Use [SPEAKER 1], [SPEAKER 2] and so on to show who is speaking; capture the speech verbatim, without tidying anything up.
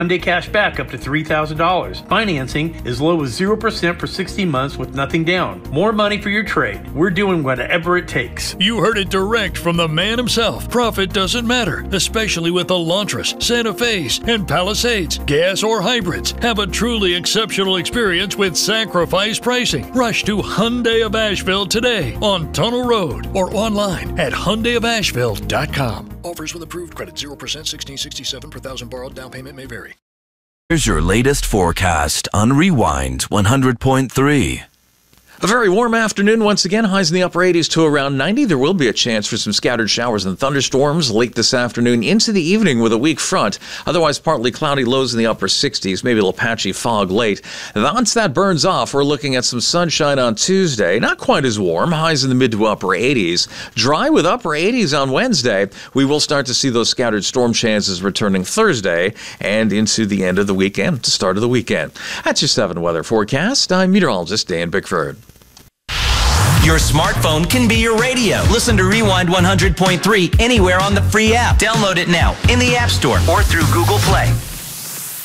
[SPEAKER 1] Hyundai cash back up to three thousand dollars. Financing as low as zero percent for sixty months with nothing down. More money for your trade. We're doing whatever it takes.
[SPEAKER 2] You heard it direct from the man himself. Profit doesn't matter, especially with Elantris, Santa Fe's, and Palisades. Gas or hybrids. Have a truly exceptional experience with sacrifice pricing. Rush to Hyundai of Asheville today on Tunnel Road or online at Hyundai of Asheville dot com. Offers with approved credit, zero percent, sixteen sixty-seven per thousand borrowed. Down payment may vary.
[SPEAKER 3] Here's your latest forecast on Rewind one hundred point three. A very warm afternoon once again, highs in the upper eighties to around ninety. There will be a chance for some scattered showers and thunderstorms late this afternoon into the evening with a weak front. Otherwise, partly cloudy, lows in the upper sixties, maybe a little patchy fog late. Once that burns off, we're looking at some sunshine on Tuesday. Not quite as warm, highs in the mid to upper eighties. Dry with upper eighties on Wednesday. We will start to see those scattered storm chances returning Thursday and into the end of the weekend, the start of the weekend. That's your seven weather forecast. I'm meteorologist Dan Bickford.
[SPEAKER 4] Your smartphone can be your radio. Listen to Rewind one hundred point three anywhere on the free app. Download it now in the App Store or through Google Play.